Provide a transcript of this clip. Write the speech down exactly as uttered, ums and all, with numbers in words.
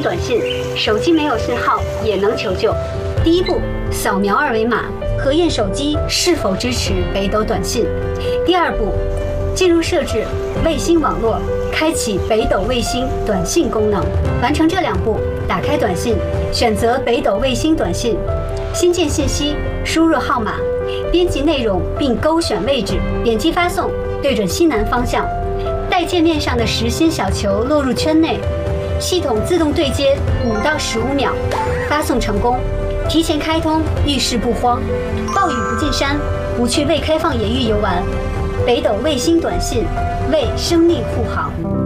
星短信，手机没有信号也能求救。第一步，扫描二维码，核验手机是否支持北斗短信。第二步，进入设置卫星网络，开启北斗卫星短信功能。完成这两步，打开短信，选择北斗卫星短信，新建信息，输入号码，编辑内容并勾选位置，点击发送，对准西南方向。待界面上的实心小球落入圈内，系统自动对接五到十五秒，发送成功。提前开通，遇事不慌，暴雨不进山，不去未开放野域游玩。北斗卫星短信，为生命护航。